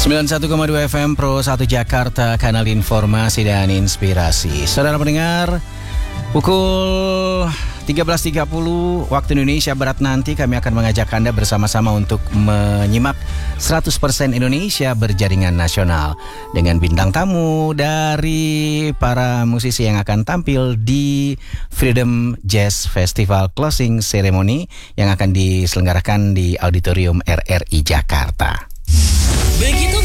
91,2 FM Pro 1 Jakarta, kanal informasi dan inspirasi. Saudara pendengar, pukul 13.30 waktu Indonesia Barat nanti kami akan mengajak Anda bersama-sama untuk menyimak 100% Indonesia berjaringan nasional dengan bintang tamu dari para musisi yang akan tampil di Freedom Jazz Festival Closing Ceremony yang akan diselenggarakan di Auditorium RRI Jakarta. Begitu